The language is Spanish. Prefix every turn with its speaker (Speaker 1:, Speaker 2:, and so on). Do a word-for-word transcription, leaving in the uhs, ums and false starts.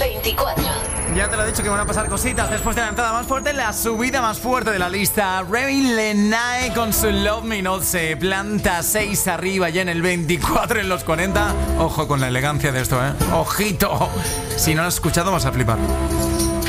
Speaker 1: veinticuatro.
Speaker 2: Ya te lo he dicho que van a pasar cositas. Después de la entrada más fuerte, la subida más fuerte de la lista. Ravi Lennae con su Love Me Not se planta seis arriba ya en el veinticuatro, en los cuarenta. Ojo con la elegancia de esto, ¿eh? Ojito. Si no lo has escuchado vas a flipar.